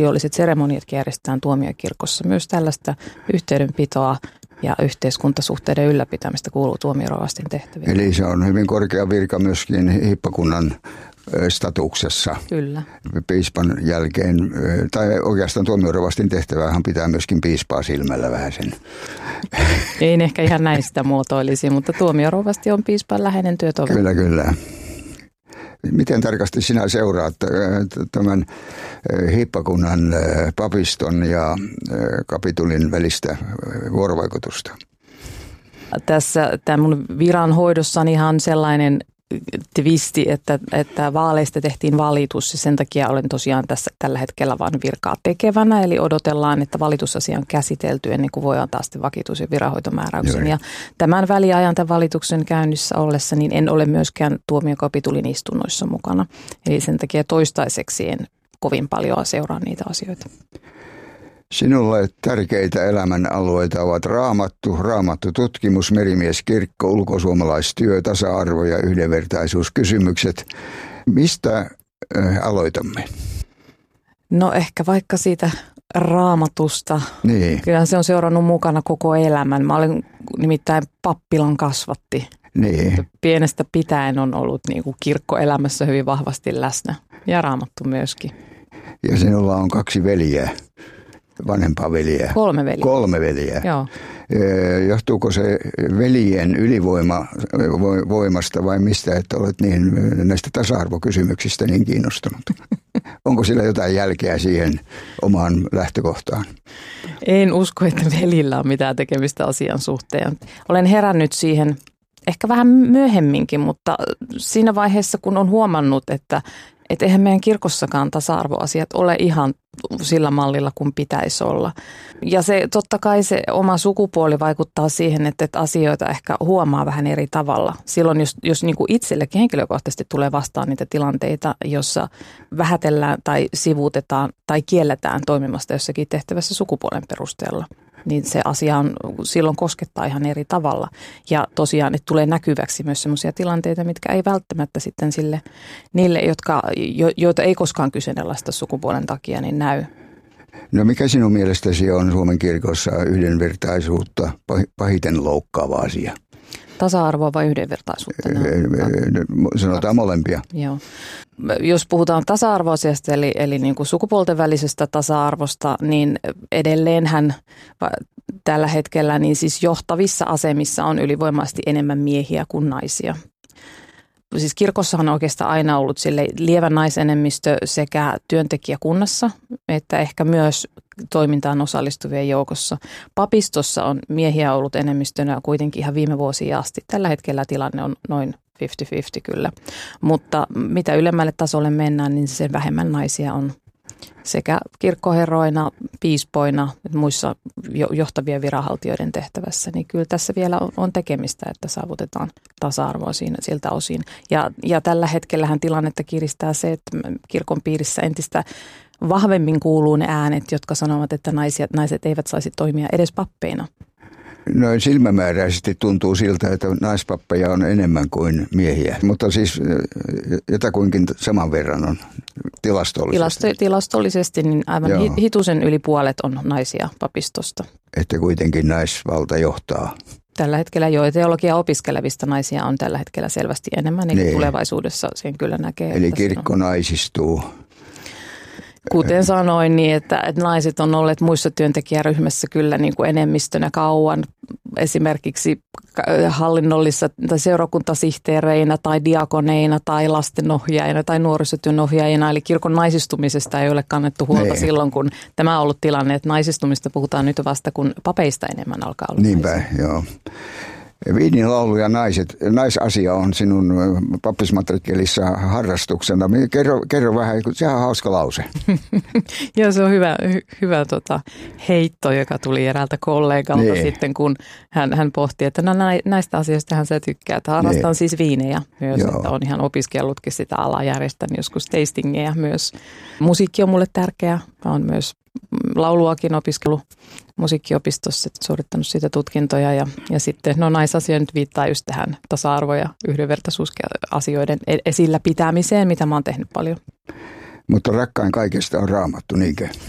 valtiolliset seremoniatkin järjestetään tuomiokirkossa. Myös tällaista yhteydenpitoa ja yhteiskuntasuhteiden ylläpitämistä kuuluu tuomiorovastin tehtäviin. Eli se on hyvin korkea virka myöskin hiippakunnan statuksessa. Kyllä. Piispan jälkeen, tai oikeastaan tuomiorovastin tehtävähän pitää myöskin piispaa silmällä vähän sen. Ei ehkä ihan näin sitä muotoilisi, mutta tuomiorovasti on piispan läheinen työtoveri. Kyllä, kyllä. Miten tarkasti sinä seuraat tämän hiippakunnan, papiston ja kapitulin välistä vuorovaikutusta? Tässä tämän mun viranhoidossani ihan sellainen twisti, että vaaleista tehtiin valitus ja sen takia olen tosiaan tässä tällä hetkellä vain virkaa tekevänä. Eli odotellaan, että valitusasia on käsitelty ennen kuin voi antaa sitten vakitus- ja viranhoitomääräyksen. Ja tämän väliajan tämän valituksen käynnissä ollessa niin en ole myöskään tuomiokapitulin istunnoissa mukana. Eli sen takia toistaiseksi en kovin paljon seuraa niitä asioita. Sinulle tärkeitä elämän alueita ovat raamattu tutkimus, merimieskirkko, ulkosuomalaistyö, tasa-arvo ja yhdenvertaisuuskysymykset. Mistä aloitamme? No ehkä vaikka siitä raamatusta. Niin. Kyllä se on seurannut mukana koko elämän. Mä olen nimittäin pappilan kasvatti. Niin. Pienestä pitäen on ollut niin kuin kirkkoelämässä hyvin vahvasti läsnä ja raamattu myöskin. Ja sinulla on 2 veljeä. Vanhempaa veljeä. 3 veljeä. 3 veljeä. Joo. Johtuuko se veljen ylivoimasta vai mistä, että olet niin näistä tasa-arvokysymyksistä niin kiinnostunut? Onko sillä jotain jälkeä siihen omaan lähtökohtaan? En usko, että veljillä on mitään tekemistä asian suhteen. Olen herännyt siihen ehkä vähän myöhemminkin, mutta siinä vaiheessa, kun on huomannut, että eihän meidän kirkossakaan tasa-arvoasiat ole ihan sillä mallilla, kuin pitäisi olla. Ja se totta kai se oma sukupuoli vaikuttaa siihen, että asioita ehkä huomaa vähän eri tavalla. Silloin, jos niin kuin itsellekin henkilökohtaisesti tulee vastaan niitä tilanteita, jossa vähätellään tai sivuutetaan tai kielletään toimimasta jossakin tehtävässä sukupuolen perusteella, niin se asia on, silloin koskettaa ihan eri tavalla. Ja tosiaan, että tulee näkyväksi myös sellaisia tilanteita, mitkä ei välttämättä sitten niille, joita ei koskaan kyseenalaista sukupuolen takia, niin näy. No mikä sinun mielestäsi on Suomen kirkossa yhdenvertaisuutta pahiten loukkaava asia? Tasa-arvoa vai yhdenvertaisuutta? Sanotaan molempia. Joo. Jos puhutaan tasa-arvoasiasta eli niin kuin sukupuolten välisestä tasa-arvosta, niin edelleenhän tällä hetkellä niin siis johtavissa asemissa on ylivoimaisesti enemmän miehiä kuin naisia. Siis kirkossahan on oikeastaan aina ollut sille lievä naisenemmistö sekä työntekijäkunnassa että ehkä myös toimintaan osallistuvien joukossa. Papistossa on miehiä ollut enemmistönä kuitenkin ihan viime vuosia asti. Tällä hetkellä tilanne on noin 50-50 kyllä, mutta mitä ylemmälle tasolle mennään, niin sen vähemmän naisia on sekä kirkkoherroina, piispoina, muissa johtavien viranhaltijoiden tehtävässä, niin kyllä tässä vielä on tekemistä, että saavutetaan tasa-arvoa siltä osin. Ja tällä hetkellähän tilannetta kiristää se, että kirkon piirissä entistä vahvemmin kuuluu ne äänet, jotka sanovat, että naiset eivät saisi toimia edes pappeina. Noin silmämääräisesti tuntuu siltä, että naispappeja on enemmän kuin miehiä, mutta siis jotakuinkin saman verran on tilastollisesti. Tilastollisesti niin aivan hitusen yli puolet on naisia papistosta. Että kuitenkin naisvalta johtaa. Tällä hetkellä teologiaa opiskelevista naisia on tällä hetkellä selvästi enemmän, niin tulevaisuudessa sen kyllä näkee. Eli kirkko naisistuu. Kuten sanoin, niin että naiset on olleet muissa työntekijäryhmässä kyllä niin kuin enemmistönä kauan, esimerkiksi hallinnollisissa tai seurakuntasihteereinä tai diakoneina tai lastenohjaajina tai nuorisotyönohjaajina. Eli kirkon naisistumisesta ei ole kannettu huolta silloin, kun tämä on ollut tilanne, että naisistumista puhutaan nyt vasta, kun papeista enemmän alkaa olla. Niinpä, joo. Viinin laulu ja naisasia on sinun pappismatrikkelissa harrastuksena. Kerro vähän, sehän on hauska lause. Joo, se on hyvä heitto, joka tuli eräältä kollegalta sitten, kun hän pohti, että näistä asioista hän tykkää. Harrastan siis viinejä myös, että on ihan opiskellutkin sitä alaa, järjestän joskus tastingeja myös. Musiikki on mulle tärkeä, mä oon myös lauluakin opiskellut musiikkiopistossa, suorittanut siitä tutkintoja ja sitten naisasia nyt viittaa just tähän tasa-arvo- ja yhdenvertaisuusasioiden esillä pitämiseen, mitä mä oon tehnyt paljon. Mutta rakkain kaikesta on Raamattu, niinkö?